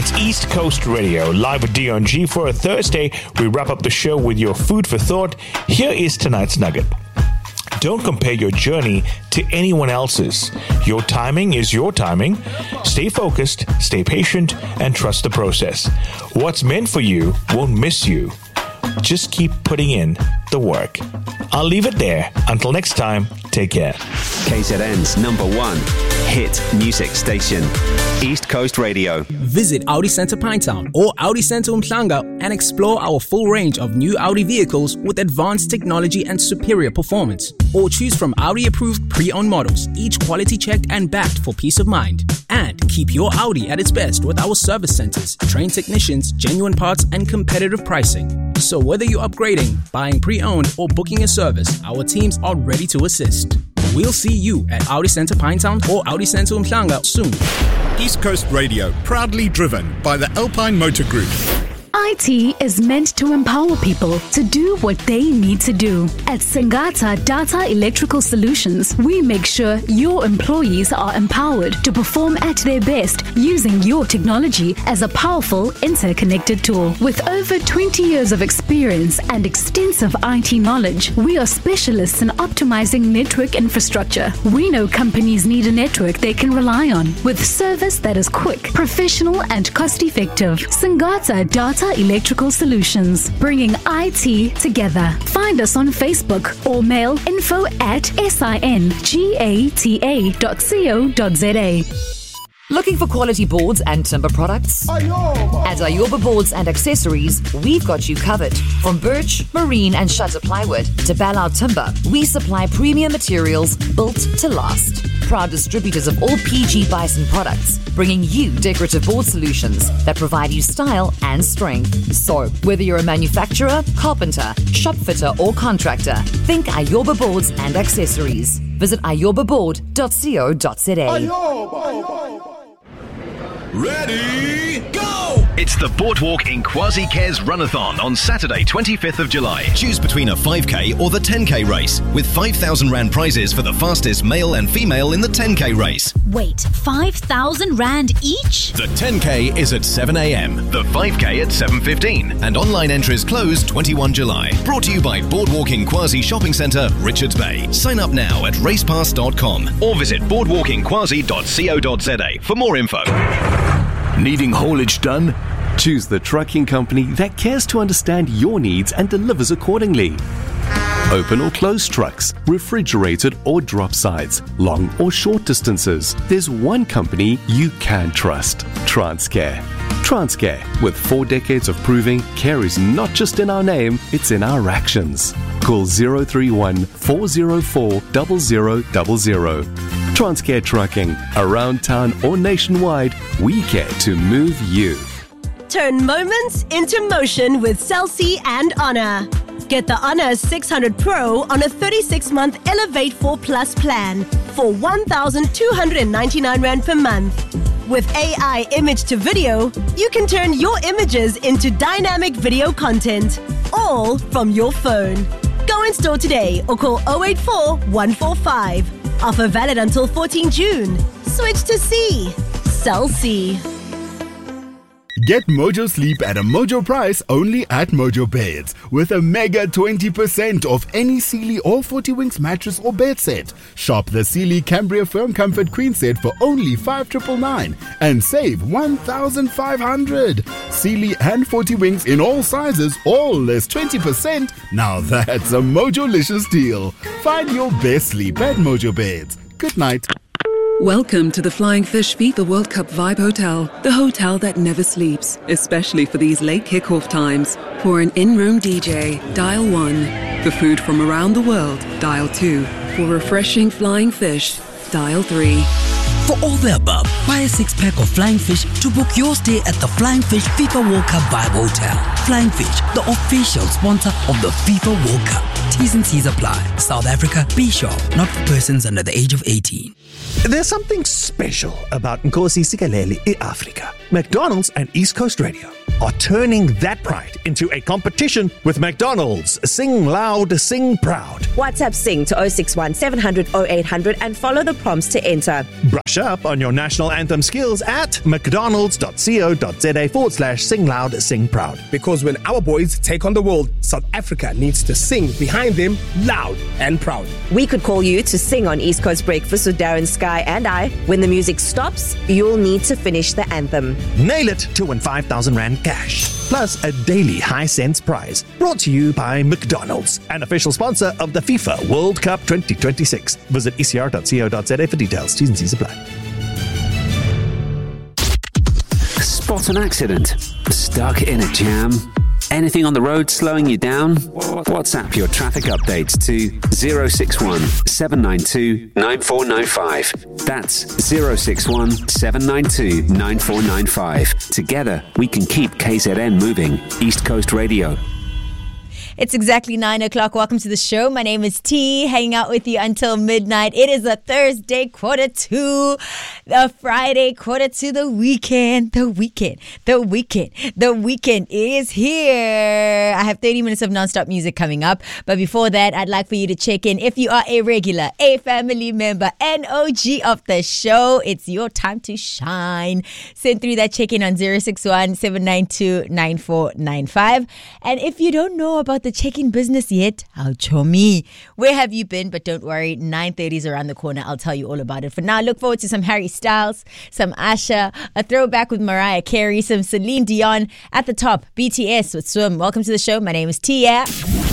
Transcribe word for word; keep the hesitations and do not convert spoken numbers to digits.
It's East Coast Radio, live with Dion G for a Thursday. We wrap up the show with your food for thought. Here is tonight's nugget. Don't compare your journey to anyone else's. Your timing is your timing. Stay focused, stay patient, and trust the process. What's meant for you won't miss you. Just keep putting in the work. I'll leave it there. Until next time, take care. K Z N's number one hit music station, East Coast Radio. Visit Audi Centre Pinetown or Audi Centre Umhlanga and explore our full range of new Audi vehicles with advanced technology and superior performance. Or choose from Audi-approved pre-owned models, each quality checked and backed for peace of mind. And keep your Audi at its best with our service centres, trained technicians, genuine parts and competitive pricing. So whether you're upgrading, buying pre-owned or booking a service, our teams are ready to assist. We'll see you at Audi Centre Pinetown or Audi Centre Umhlanga soon. East Coast Radio, proudly driven by the Alpine Motor Group. I T is meant to empower people to do what they need to do. At Singata Data Electrical Solutions, we make sure your employees are empowered to perform at their best using your technology as a powerful interconnected tool. With over twenty years of experience and extensive I T knowledge, we are specialists in optimizing network infrastructure. We know companies need a network they can rely on with service that is quick, professional, and cost-effective. Singata Data Electrical Solutions, bringing I T together. Find us on Facebook or mail info at singata dot co dot za. Looking for quality boards and timber products? Ayoba. At Ayoba Boards and Accessories, we've got you covered. From birch, marine and shutter plywood to Ballard timber, we supply premium materials built to last. Proud distributors of all P G Bison products, bringing you decorative board solutions that provide you style and strength. So, whether you're a manufacturer, carpenter, shop fitter or contractor, think Ayoba Boards and Accessories. Visit ayoba board dot co dot za. Ready, go! It's the Boardwalk in Quasi Cares Runathon on Saturday, twenty-fifth of July. Choose between a five K or the ten K race, with five thousand rand prizes for the fastest male and female in the ten K race. Wait, five thousand rand each? The ten K is at seven a.m, the five K at seven fifteen, and online entries close twenty-first of July. Brought to you by Boardwalk in Quasi Shopping Centre, Richards Bay. Sign up now at racepass dot com or visit boardwalk in quasi dot co dot za for more info. Needing haulage done? Choose the trucking company that cares to understand your needs and delivers accordingly. Open or closed trucks, refrigerated or drop sides, long or short distances. There's one company you can trust. Transcare. Transcare, with four decades of proving care is not just in our name, it's in our actions. Call zero three one, four zero four, zero zero zero zero. Transcare Trucking, around town or nationwide, we care to move you. Turn moments into motion with Cell C and Honor. Get the Honor six hundred Pro on a thirty-six month Elevate four Plus plan for one thousand two hundred ninety-nine rand per month. With A I image to video, you can turn your images into dynamic video content, all from your phone. Go in store today or call zero eight four, one four five. Offer valid until fourteenth of June. Switch to C. Cell C. Get Mojo Sleep at a Mojo price only at Mojo Beds with a mega twenty percent off any Sealy or forty Winks mattress or bed set. Shop the Sealy Cambria Firm Comfort Queen set for only five thousand nine hundred ninety-nine and save one thousand five hundred. Sealy and forty Winks in all sizes, all less twenty percent. Now that's a Mojo-licious deal. Find your best sleep at Mojo Beds. Good night. Welcome to the Flying Fish FIFA World Cup Vibe Hotel, the hotel that never sleeps, especially for these late kickoff times. For an in-room D J, dial one. For food from around the world, dial two. For refreshing flying fish, dial three. For all the above, buy a six-pack of Flying Fish to book your stay at the Flying Fish FIFA World Cup Vibe Hotel. Flying Fish, the official sponsor of the FIFA World Cup. T's and C's apply. South Africa, be sure, not for persons under the age of eighteen. There's something special about Nkosi Sikelel' iAfrika. McDonald's and East Coast Radio are turning that pride into a competition with McDonald's. Sing loud, sing proud. WhatsApp Sing to zero six one, seven hundred, oh eight hundred and follow the prompts to enter. Brush Brush up on your national anthem skills at mcdonalds.co.za forward slash sing loud, sing proud. Because when our boys take on the world, South Africa needs to sing behind them loud and proud. We could call you to sing on East Coast Breakfast with Darren, Sky and I. When the music stops, you'll need to finish the anthem. Nail it to win five thousand Rand cash, plus a daily high cents prize. Brought to you by McDonald's, an official sponsor of the FIFA World Cup twenty twenty-six. Visit e c r dot co dot z a for details. T's and C's apply. Spot an accident? Stuck in a jam? Anything on the road slowing you down? WhatsApp your traffic updates to zero six one, seven nine two, nine four nine five. That's zero six one, seven nine two, nine four nine five. Together, we can keep K Z N moving. East Coast Radio. It's exactly nine o'clock. Welcome to the show. My name is T, hanging out with you until midnight. It is a Thursday, quarter to the Friday, quarter to the weekend. The weekend, the weekend, the weekend is here. I have thirty minutes of non-stop music coming up. But before that, I'd like for you to check in. If you are a regular, a family member, an O G of the show, it's your time to shine. Send through that check-in on zero six one, seven nine two, nine four nine five. And if you don't know about the check-in business yet, how chummy. Where have you been? But don't worry, nine thirty is around the corner. I'll tell you all about it. For now, look forward to some Harry Styles, some Asha, a throwback with Mariah Carey, some Celine Dion. At the top, B T S with Swim. Welcome to the show. My name is Tia.